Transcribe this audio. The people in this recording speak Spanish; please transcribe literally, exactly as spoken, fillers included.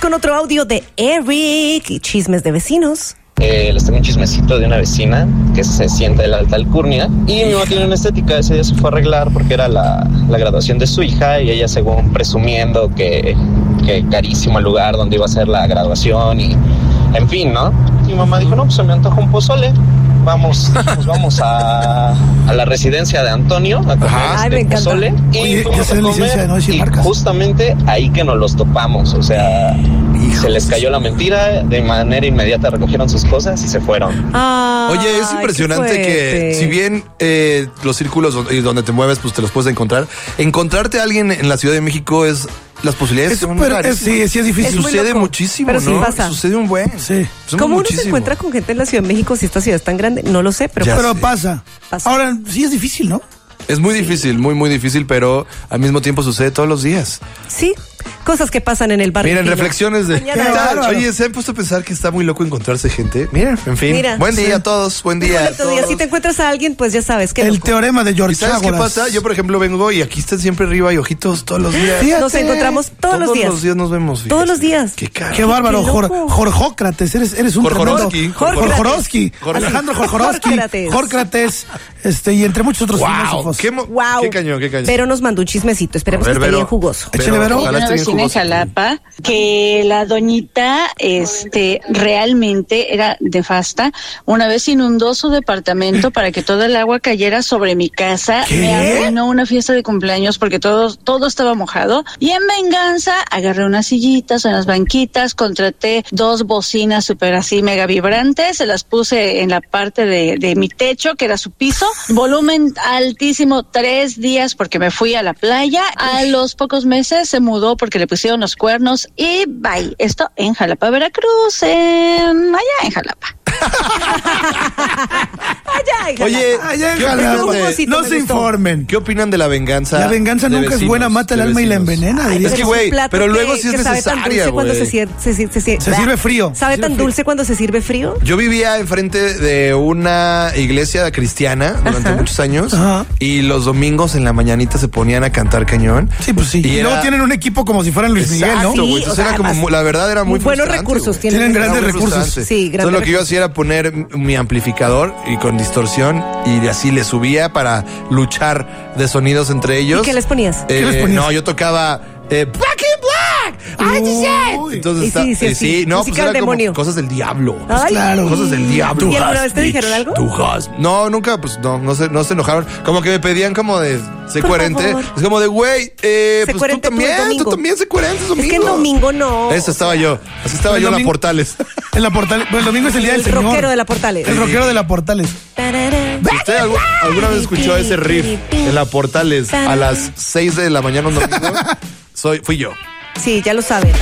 con otro audio de Eric y chismes de vecinos. Eh, les tengo un chismecito de una vecina que se siente de la alta alcurnia y mi mamá tiene una estética. Ese día se fue a arreglar porque era la, la graduación de su hija y ella según presumiendo que, que carísimo el lugar donde iba a ser la graduación y en fin, ¿no? Y mi mamá dijo, no, pues se me antoja un pozole. Vamos, pues vamos a, a la residencia de Antonio a comer Ay, este me encanta. pozole. Y Oye, fuimos ya sé a la licencia de no decir y marcas. justamente ahí que nos los topamos. O sea, se les cayó la mentira, de manera inmediata recogieron sus cosas y se fueron. Ay, Oye, es impresionante que si bien eh, los círculos donde, donde te mueves, pues te los puedes encontrar, encontrarte a alguien en la Ciudad de México es... Las posibilidades Es son súper- rarísimas. es- sí, sí es difícil. Es muy Sucede loco, muchísimo, pero sí ¿no? pasa. Sucede un buen. Sí. Somos ¿Cómo uno se muchísimo. encuentra con gente en la Ciudad de México si esta ciudad es tan grande? No lo sé, pero... Ya Pero sé. pasa. Pasa. Ahora, sí es difícil, ¿no? Es muy difícil, muy, muy difícil, pero al mismo tiempo sucede todos los días. Sí, cosas que pasan en el barrio. Miren, fino. reflexiones de... Mañana. Qué bárbaro. Oye, ¿se han puesto a pensar que está muy loco encontrarse gente? Miren, en fin. Mira. Buen día Sí. a todos, buen día a Bonito día. todos. Si te encuentras a alguien, pues ya sabes que El teorema de George ¿Y sabes qué Ágoras. pasa? Yo, por ejemplo, vengo y aquí están siempre arriba y ojitos todos los días. Fíjate. nos encontramos todos, los días. Todos los días nos vemos. fíjate. Todos los días. Qué caro. Qué bárbaro, Qué Jor, loco. Jorjócrates, eres, eres un Jorjorowski. tremendo... Jorjorowski. Jorjorowski. Jorge- Alejandro Jorjorowski. Jorcrates. Jorcrates, este, y entre muchos otros Wow, filósofos. qué, mo- Wow. qué cañón, qué cañón. Pero nos mandó un chismecito. Esperemos A ver, que esté Vero. bien jugoso. Échale, Vero. ojalá Una esté bien vecina en jugoso. Jalapa que la doñita este realmente era nefasta. Una vez inundó su departamento para que toda el agua cayera sobre mi casa. ¿Qué? Me arruinó una fiesta de cumpleaños porque todo, todo estaba mojado. Y en venganza agarré unas sillitas, unas banquitas, contraté dos bocinas súper así mega vibrantes, se las puse en la parte de, de mi techo, que era su piso, volumen altísimo, tres días porque me fui a la playa. A los pocos meses se mudó porque le pusieron los cuernos y bye. Esto en Jalapa, Veracruz, en allá en Jalapa. Allá, hija. Oye, Allá en ¿qué Jalapa. opinan de- No me se gustó. informen. ¿Qué opinan de la venganza? La venganza de nunca es vecinos, buena, mata el de alma y la vecinos? envenena, Ay, diría. Es que, pero güey, un plato pero luego que- sí es que sabe tan necesaria, dulce cuando güey. se, sir- se, sir- se, sir- Se sirve frío. ¿Sabe Se tan sirve frío. dulce cuando se sirve frío? Yo vivía enfrente de una iglesia cristiana durante Ajá. muchos años. Ajá. Y los domingos en la mañanita se ponían a cantar cañón. Sí, pues sí. Y Y, era- luego tienen un equipo como si fueran Luis Miguel, ¿no? Exacto, Sí, güey. o Entonces sea, era como, además, mu- la verdad era muy buenos frustrante, recursos. güey. Tienen grandes Era muy recursos. frustrante. Sí, grandes Entonces lo que yo recursos. hacía era poner mi amplificador y con distorsión y así le subía para luchar de sonidos entre ellos. ¿Y qué les ponías? Eh, ¿Qué les ponías? No, yo tocaba eh, Black and Black. I just said. Uy. Entonces Y está- sí, sí, eh, sí. no, Música pues del era como demonio. cosas del diablo. Ay. claro. Cosas del diablo. ¿Y alguna Has vez te dijeron bitch, algo? tú has- No, nunca, pues no, no se, no se enojaron. Como que me pedían como de sé Por coherente. favor. Es como de, güey, eh, Sé pues tú coherente tú el también, tú domingo. también sé coherente es domingo. Es que en domingo no. Eso estaba yo. Así estaba El yo en la domingo- Portales. En la Portales. Pues el domingo es el día del El Señor. rockero de la Portales. El rockero de la Portales. Si usted algu- alguna vez escuchó ese riff en la Portales a las seis de la mañana un domingo, soy, fui yo. Sí, ya lo saben.